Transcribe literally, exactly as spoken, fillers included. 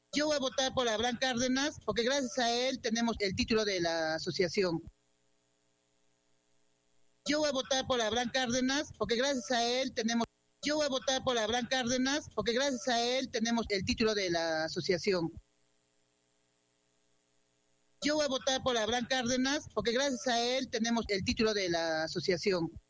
Yo voy a votar por Abraham Cárdenas porque gracias a él tenemos el título de la asociación. Yo voy a votar por Abraham Cárdenas porque gracias a él tenemos Yo voy a votar por Abraham Cárdenas porque gracias a él tenemos el título de la asociación. Yo voy a votar por Abraham Cárdenas porque gracias a él tenemos el título de la asociación.